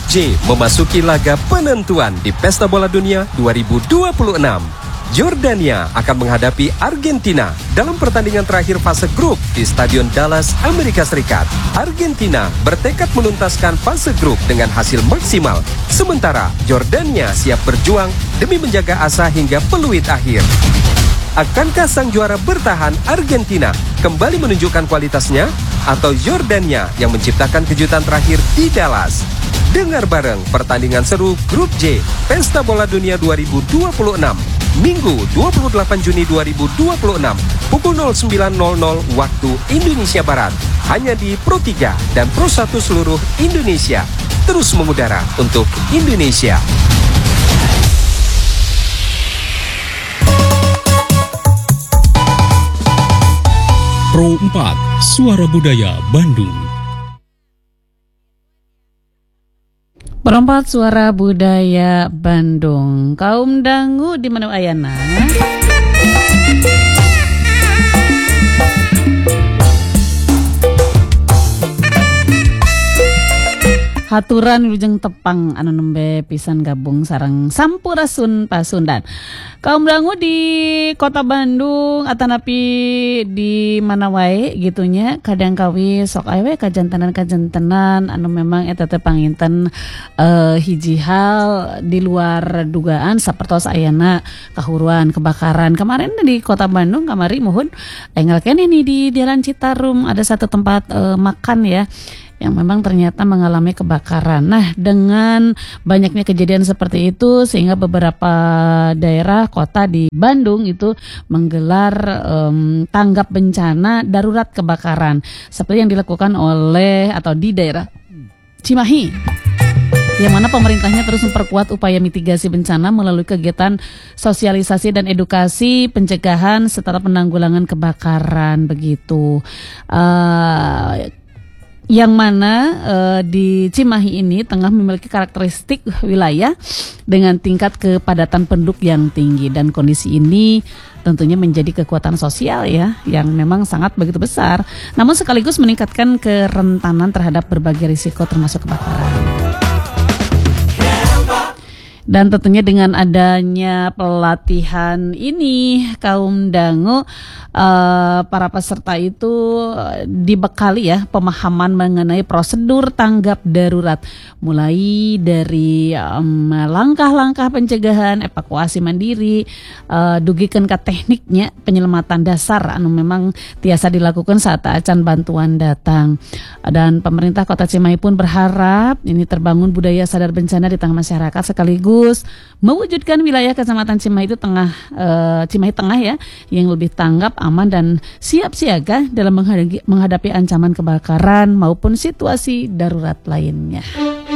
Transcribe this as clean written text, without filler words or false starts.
J memasuki laga penentuan di Pesta Bola Dunia 2026. Jordania akan menghadapi Argentina dalam pertandingan terakhir fase grup di Stadion Dallas, Amerika Serikat. Argentina bertekad menuntaskan fase grup dengan hasil maksimal, sementara Jordania siap berjuang demi menjaga asa hingga peluit akhir. Akankah sang juara bertahan Argentina kembali menunjukkan kualitasnya, atau Jordania yang menciptakan kejutan terakhir di Dallas? Dengar bareng pertandingan seru Grup J Pesta Bola Dunia 2026 Minggu 28 Juni 2026 pukul 09.00 waktu Indonesia Barat, hanya di Pro 3 dan Pro 1 seluruh Indonesia. Terus mengudara untuk Indonesia. Pro 4, Suara Budaya Bandung. Pro 4, Suara Budaya Bandung. Kaum dangu di mana ayana? Haturan wilujeng tepang anu nembe pisan gabung sareng Sampurasun Pasundan. Kaum dangu di Kota Bandung atanapi di mana wae gitunya, kadang kawi sok aya we kajantenan anu memang eta teh panginten hiji hal di luar dugaan sapertos ayana kahuruan kebakaran. Kemarin di Kota Bandung kamari muhun enggal keneh nih di Jalan Citarum ada satu tempat makan ya yang memang ternyata mengalami kebakaran. Nah, dengan banyaknya kejadian seperti itu sehingga beberapa daerah kota di Bandung itu menggelar tanggap bencana darurat kebakaran seperti yang dilakukan oleh atau di daerah Cimahi, yang mana pemerintahnya terus memperkuat upaya mitigasi bencana melalui kegiatan sosialisasi dan edukasi pencegahan serta penanggulangan kebakaran begitu. Yang mana di Cimahi ini tengah memiliki karakteristik wilayah dengan tingkat kepadatan penduduk yang tinggi, dan kondisi ini tentunya menjadi kekuatan sosial ya yang memang sangat begitu besar, namun sekaligus meningkatkan kerentanan terhadap berbagai risiko termasuk kebakaran. Dan tentunya dengan adanya pelatihan ini, kaum dangu para peserta itu dibekali ya pemahaman mengenai prosedur tanggap darurat, mulai dari langkah-langkah pencegahan, evakuasi mandiri, dugikeun ka tekniknya penyelamatan dasar anu memang tiasa dilakukan saat acan bantuan datang. Dan pemerintah Kota Cimahi pun berharap ini terbangun budaya sadar bencana di tengah masyarakat, sekaligus mewujudkan wilayah Kecamatan Cimahi itu Cimahi Tengah ya yang lebih tanggap, aman dan siap siaga dalam menghadapi ancaman kebakaran maupun situasi darurat lainnya.